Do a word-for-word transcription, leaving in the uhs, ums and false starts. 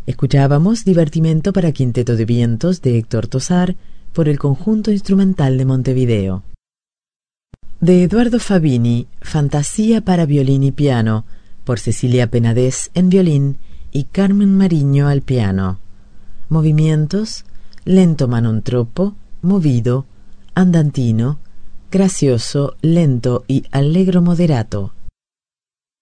Escuchábamos Divertimento para Quinteto de Vientos de Héctor Tosar por el Conjunto Instrumental de Montevideo. De Eduardo Fabini, Fantasía para violín y piano, por Cecilia Penadez en violín y Carmen Mariño al piano. Movimientos: lento manontropo, movido, andantino, gracioso, lento y allegro moderato.